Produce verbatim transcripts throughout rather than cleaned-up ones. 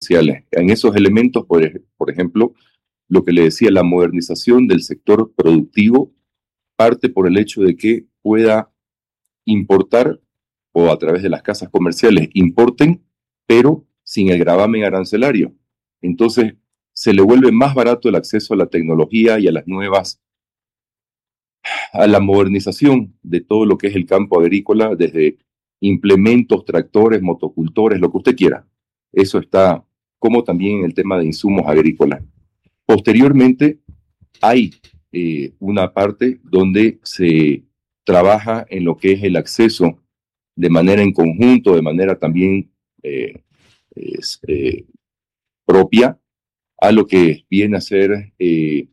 comerciales. En esos elementos, por, ej- por ejemplo, lo que le decía, la modernización del sector productivo parte por el hecho de que pueda importar o a través de las casas comerciales importen, pero sin el gravamen arancelario. Entonces, se le vuelve más barato el acceso a la tecnología y a las nuevas, a la modernización de todo lo que es el campo agrícola, desde implementos, tractores, motocultores, lo que usted quiera. Eso está, como también en el tema de insumos agrícolas. Posteriormente, hay eh, una parte donde se trabaja en lo que es el acceso de manera en conjunto, de manera también eh, es, eh, propia, a lo que viene a ser eh,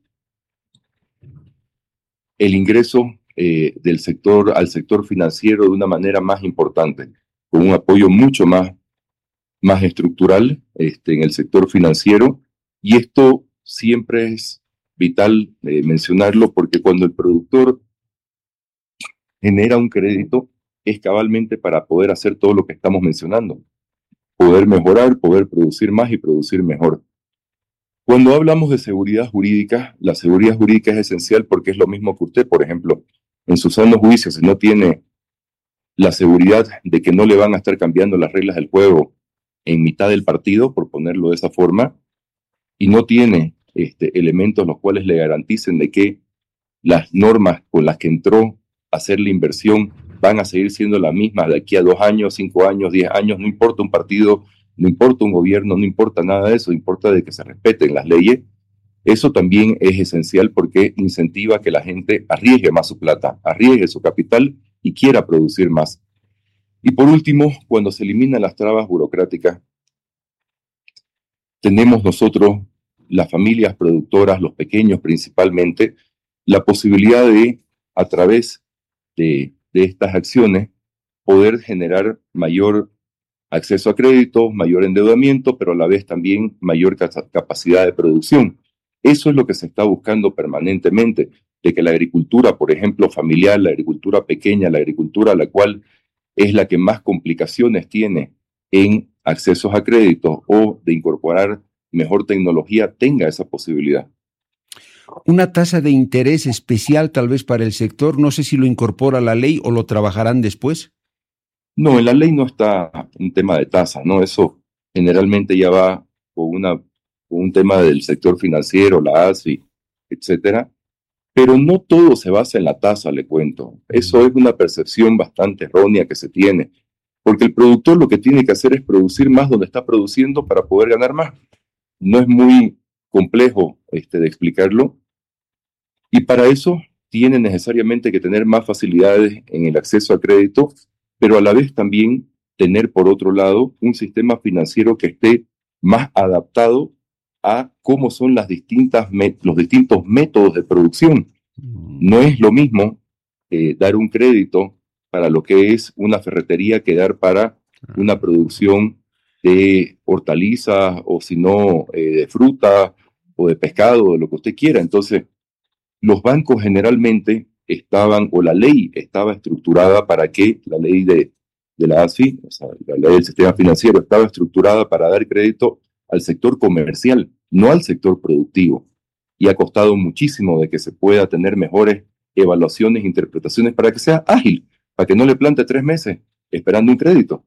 el ingreso eh, del sector al sector financiero de una manera más importante, con un apoyo mucho más, más estructural este, en el sector financiero. Y esto siempre es vital eh, mencionarlo, porque cuando el productor genera un crédito es cabalmente para poder hacer todo lo que estamos mencionando, poder mejorar, poder producir más y producir mejor. Cuando hablamos de seguridad jurídica, la seguridad jurídica es esencial porque es lo mismo que usted, por ejemplo, en su sano juicio, si no tiene la seguridad de que no le van a estar cambiando las reglas del juego en mitad del partido, por ponerlo de esa forma, y no tiene este, elementos los cuales le garanticen de que las normas con las que entró a hacer la inversión van a seguir siendo las mismas de aquí a dos años, cinco años, diez años, no importa un partido, no importa un gobierno, no importa nada de eso, importa de que se respeten las leyes. Eso también es esencial porque incentiva que la gente arriesgue más su plata, arriesgue su capital y quiera producir más. Y por último, cuando se eliminan las trabas burocráticas, tenemos nosotros, las familias productoras, los pequeños principalmente, la posibilidad de, a través de, de estas acciones, poder generar mayor acceso a crédito, mayor endeudamiento, pero a la vez también mayor capacidad de producción. Eso es lo que se está buscando permanentemente, de que la agricultura, por ejemplo, familiar, la agricultura pequeña, la agricultura la cual es la que más complicaciones tiene en accesos a créditos o de incorporar mejor tecnología, tenga esa posibilidad. Una tasa de interés especial tal vez para el sector, no sé si lo incorpora la ley o lo trabajarán después. No, en la ley no está un tema de tasa, ¿no? Eso generalmente ya va con, una, con un tema del sector financiero, la A S F I, etcétera. Pero no todo se basa en la tasa, le cuento. Eso es una percepción bastante errónea que se tiene, porque el productor lo que tiene que hacer es producir más donde está produciendo para poder ganar más. No es muy complejo este, de explicarlo, y para eso tiene necesariamente que tener más facilidades en el acceso a crédito, pero a la vez también tener, por otro lado, un sistema financiero que esté más adaptado a cómo son las distintas los distintos métodos de producción. No es lo mismo eh, dar un crédito para lo que es una ferretería que dar para una producción de hortalizas o si no eh, de fruta o de pescado, de lo que usted quiera. Entonces, los bancos generalmente estaban, o la ley estaba estructurada para que, la ley de, de la A S F I, o sea, la ley del sistema financiero, estaba estructurada para dar crédito al sector comercial, no al sector productivo. Y ha costado muchísimo de que se pueda tener mejores evaluaciones e interpretaciones para que sea ágil, para que no le plante tres meses esperando un crédito.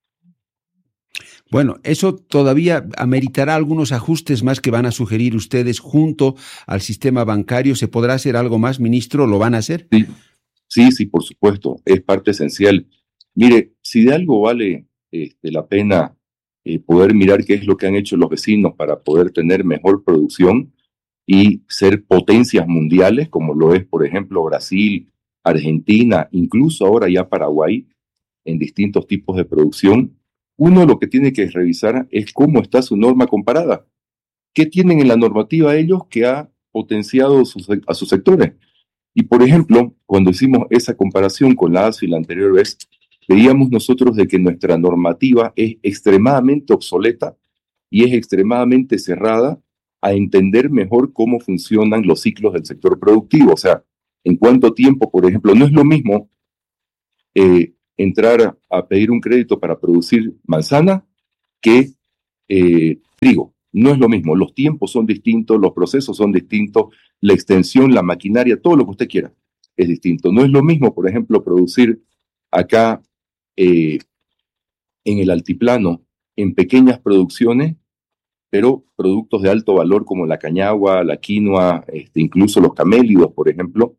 Bueno, eso todavía ameritará algunos ajustes más que van a sugerir ustedes junto al sistema bancario. ¿Se podrá hacer algo más, ministro? ¿Lo van a hacer? Sí, sí, sí, por supuesto, es parte esencial. Mire, si de algo vale este, la pena eh, poder mirar qué es lo que han hecho los vecinos para poder tener mejor producción y ser potencias mundiales, como lo es, por ejemplo, Brasil, Argentina, incluso ahora ya Paraguay, en distintos tipos de producción, uno lo que tiene que revisar es cómo está su norma comparada. ¿Qué tienen en la normativa ellos que ha potenciado sus, a sus sectores? Y, por ejemplo, cuando hicimos esa comparación con la A S F I la anterior vez, veíamos nosotros de que nuestra normativa es extremadamente obsoleta y es extremadamente cerrada a entender mejor cómo funcionan los ciclos del sector productivo. O sea, en cuánto tiempo, por ejemplo, no es lo mismo eh, entrar a, a pedir un crédito para producir manzana que eh, trigo. No es lo mismo, los tiempos son distintos, los procesos son distintos, la extensión, la maquinaria, todo lo que usted quiera es distinto. No es lo mismo, por ejemplo, producir acá eh, en el altiplano, en pequeñas producciones, pero productos de alto valor como la cañagua, la quinoa, este, incluso los camélidos, por ejemplo,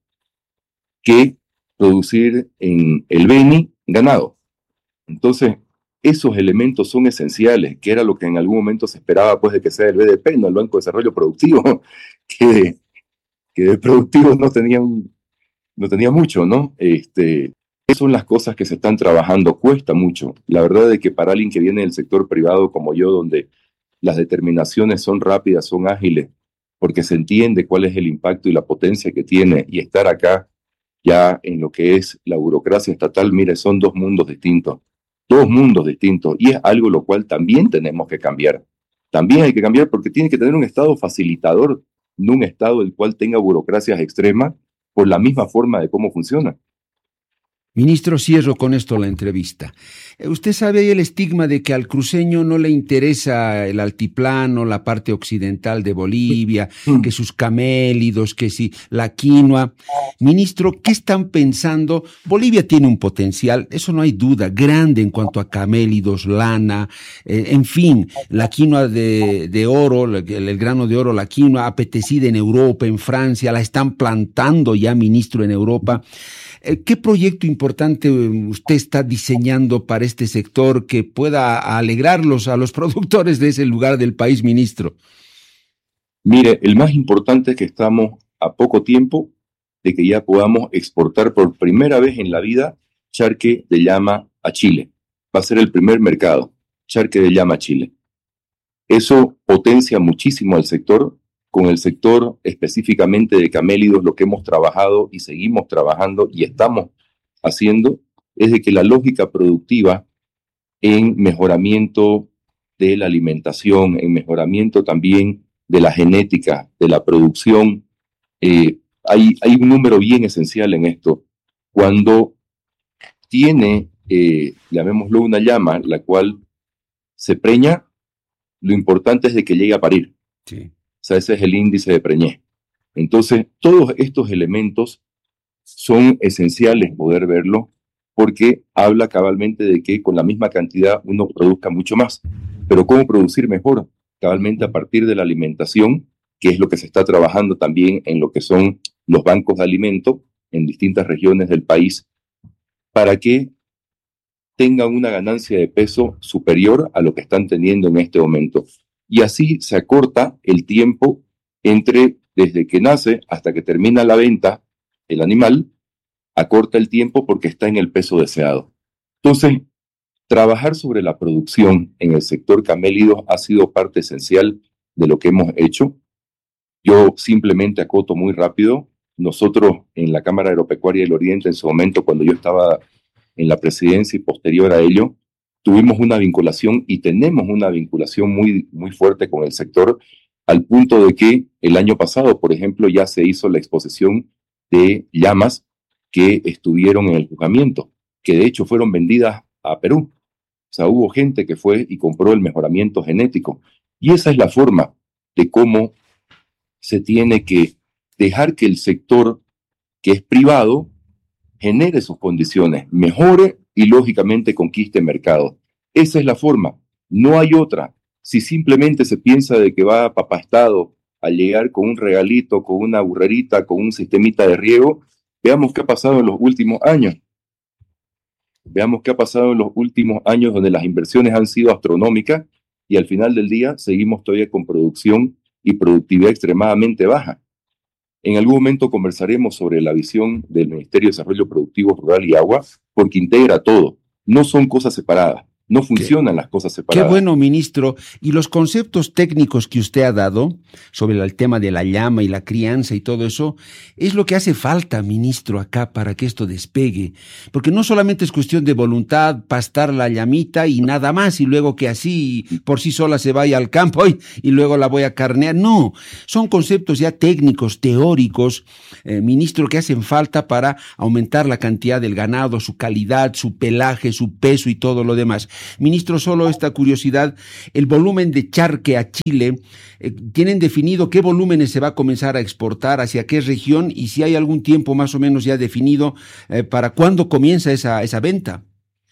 que producir en el Beni ganado. Entonces, esos elementos son esenciales, que era lo que en algún momento se esperaba pues de que sea el B D P, no el Banco de Desarrollo Productivo, que, que de productivos no tenían, no tenía mucho, ¿no? Este, esas son las cosas que se están trabajando, cuesta mucho. La verdad es que para alguien que viene del sector privado como yo, donde las determinaciones son rápidas, son ágiles, porque se entiende cuál es el impacto y la potencia que tiene, y estar acá ya en lo que es la burocracia estatal, mire, son dos mundos distintos. Dos mundos distintos, y es algo lo cual también tenemos que cambiar. También hay que cambiar porque tiene que tener un Estado facilitador, no un Estado el cual tenga burocracias extremas por la misma forma de cómo funciona. Ministro, cierro con esto la entrevista. Usted sabe ahí el estigma de que al cruceño no le interesa el altiplano, la parte occidental de Bolivia, que sus camélidos, que si la quinoa. Ministro, ¿qué están pensando? Bolivia tiene un potencial, eso no hay duda, grande en cuanto a camélidos, lana, eh, en fin, la quinoa de, de oro, el, el grano de oro, la quinoa apetecida en Europa, en Francia, la están plantando ya, ministro, en Europa. ¿Qué proyecto importante usted está diseñando para este sector que pueda alegrarlos a los productores de ese lugar del país, ministro? Mire, el más importante es que estamos a poco tiempo de que ya podamos exportar por primera vez en la vida charque de llama a Chile. Va a ser el primer mercado, charque de llama a Chile. Eso potencia muchísimo al sector. Con el sector específicamente de camélidos, lo que hemos trabajado y seguimos trabajando y estamos haciendo es de que la lógica productiva en mejoramiento de la alimentación, en mejoramiento también de la genética, de la producción, eh, hay, hay un número bien esencial en esto. Cuando tiene, eh, llamémoslo una llama, la cual se preña, lo importante es de que llegue a parir. Sí. O sea, ese es el índice de preñez. Entonces, todos estos elementos son esenciales poder verlo porque habla cabalmente de que con la misma cantidad uno produzca mucho más. Pero ¿cómo producir mejor? Cabalmente a partir de la alimentación, que es lo que se está trabajando también en lo que son los bancos de alimento en distintas regiones del país, para que tengan una ganancia de peso superior a lo que están teniendo en este momento. Y así se acorta el tiempo entre desde que nace hasta que termina la venta el animal, acorta el tiempo porque está en el peso deseado. Entonces, trabajar sobre la producción en el sector camélido ha sido parte esencial de lo que hemos hecho. Yo simplemente acoto muy rápido. Nosotros en la Cámara Agropecuaria del Oriente, en su momento, cuando yo estaba en la presidencia y posterior a ello, tuvimos una vinculación y tenemos una vinculación muy, muy fuerte con el sector, al punto de que el año pasado, por ejemplo, ya se hizo la exposición de llamas que estuvieron en el juzgamiento, que de hecho fueron vendidas a Perú. O sea, hubo gente que fue y compró el mejoramiento genético. Y esa es la forma de cómo se tiene que dejar que el sector que es privado genere sus condiciones, mejore y lógicamente conquiste mercado. Esa es la forma, no hay otra. Si simplemente se piensa de que va a Papá Estado a llegar con un regalito, con una burrerita, con un sistemita de riego, veamos qué ha pasado en los últimos años. Veamos qué ha pasado en los últimos años donde las inversiones han sido astronómicas y al final del día seguimos todavía con producción y productividad extremadamente baja. En algún momento conversaremos sobre la visión del Ministerio de Desarrollo Productivo Rural y Agua, porque integra todo. No son cosas separadas. No funcionan qué, las cosas separadas. Qué bueno, ministro. Y los conceptos técnicos que usted ha dado sobre el tema de la llama y la crianza y todo eso, es lo que hace falta, ministro, acá para que esto despegue. Porque no solamente es cuestión de voluntad, pastar la llamita y nada más, y luego que así por sí sola se vaya al campo y, y luego la voy a carnear. No, son conceptos ya técnicos, teóricos, eh, ministro, que hacen falta para aumentar la cantidad del ganado, su calidad, su pelaje, su peso y todo lo demás. Ministro, solo esta curiosidad, el volumen de charque a Chile, eh, ¿tienen definido qué volúmenes se va a comenzar a exportar, hacia qué región y si hay algún tiempo más o menos ya definido eh, para cuándo comienza esa, esa venta?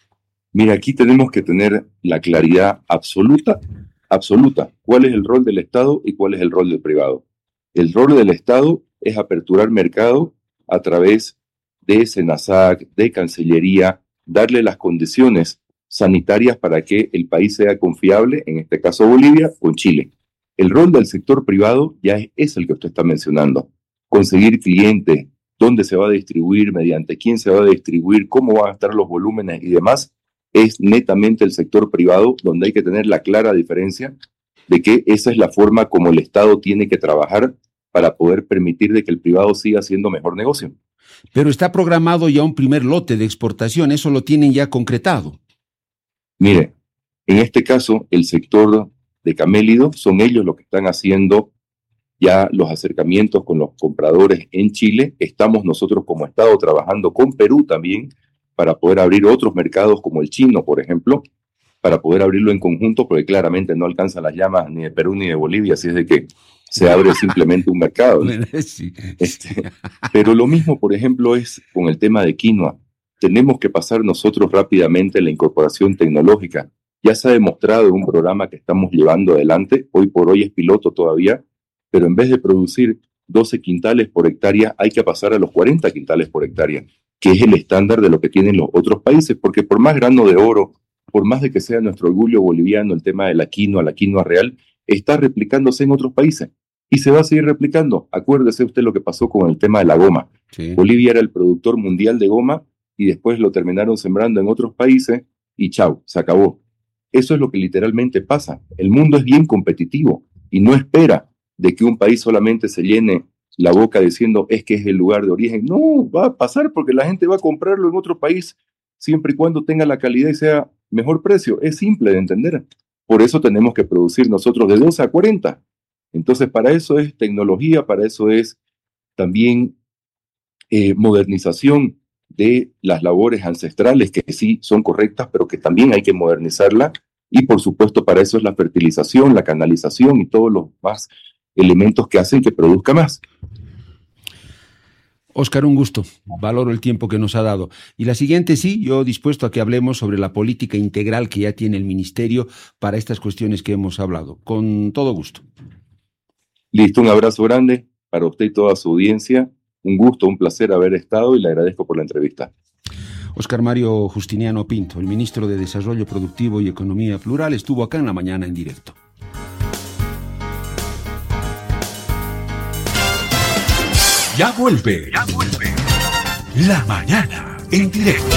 Mira, aquí tenemos que tener la claridad absoluta, absoluta, cuál es el rol del Estado y cuál es el rol del privado. El rol del Estado es aperturar mercado a través de SENASAC, de Cancillería, darle las condiciones sanitarias para que el país sea confiable, en este caso Bolivia o Chile. El rol del sector privado ya es, es el que usted está mencionando. Conseguir clientes, dónde se va a distribuir, mediante quién se va a distribuir, cómo van a estar los volúmenes y demás, es netamente el sector privado, donde hay que tener la clara diferencia de que esa es la forma como el Estado tiene que trabajar para poder permitir de que el privado siga haciendo mejor negocio. Pero está programado ya un primer lote de exportación, ¿eso lo tienen ya concretado? Mire, en este caso, el sector de camélido son ellos los que están haciendo ya los acercamientos con los compradores en Chile. Estamos nosotros como Estado trabajando con Perú también para poder abrir otros mercados como el chino, por ejemplo, para poder abrirlo en conjunto, porque claramente no alcanzan las llamas ni de Perú ni de Bolivia, así es de que se abre simplemente un mercado. Sí. Este, pero lo mismo, por ejemplo, es con el tema de quinoa. Tenemos que pasar nosotros rápidamente la incorporación tecnológica. Ya se ha demostrado en un programa que estamos llevando adelante, hoy por hoy es piloto todavía, pero en vez de producir doce quintales por hectárea, hay que pasar a los cuarenta quintales por hectárea, que es el estándar de lo que tienen los otros países, porque por más grano de oro, por más de que sea nuestro orgullo boliviano el tema de la quinoa, la quinoa real, está replicándose en otros países y se va a seguir replicando. Acuérdese usted lo que pasó con el tema de la goma. Sí. Bolivia era el productor mundial de goma y después lo terminaron sembrando en otros países y chau, se acabó. Eso es lo que literalmente pasa. El mundo es bien competitivo y no espera de que un país solamente se llene la boca diciendo es que es el lugar de origen. No, va a pasar porque la gente va a comprarlo en otro país siempre y cuando tenga la calidad y sea mejor precio. Es simple de entender. Por eso tenemos que producir nosotros de doce a cuarenta. Entonces, para eso es tecnología, para eso es también eh, modernización de las labores ancestrales, que sí son correctas, pero que también hay que modernizarla. Y, por supuesto, para eso es la fertilización, la canalización y todos los más elementos que hacen que produzca más. Óscar, un gusto. Valoro el tiempo que nos ha dado. Y la siguiente, sí, yo dispuesto a que hablemos sobre la política integral que ya tiene el Ministerio para estas cuestiones que hemos hablado. Con todo gusto. Listo, un abrazo grande para usted y toda su audiencia. Un gusto, un placer haber estado y le agradezco por la entrevista. Óscar Mario Justiniano Pinto, el ministro de Desarrollo Productivo y Economía Plural, estuvo acá en la mañana en directo. Ya vuelve, ya vuelve. La mañana en directo.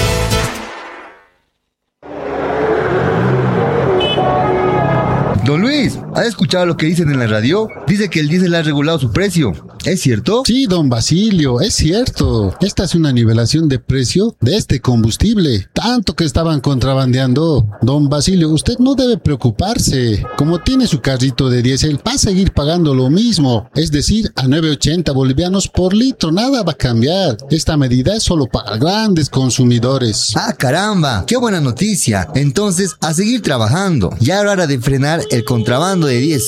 Don Luis, ¿ha escuchado lo que dicen en la radio? Dice que el diésel ha regulado su precio. ¿Es cierto? Sí, don Basilio, es cierto. Esta es una nivelación de precio de este combustible. Tanto que estaban contrabandeando. Don Basilio, usted no debe preocuparse. Como tiene su carrito de diésel, va a seguir pagando lo mismo. Es decir, a nueve ochenta bolivianos por litro. Nada va a cambiar. Esta medida es solo para grandes consumidores. ¡Ah, caramba! ¡Qué buena noticia! Entonces, a seguir trabajando. Ya era hora de frenar el contrabando de diésel.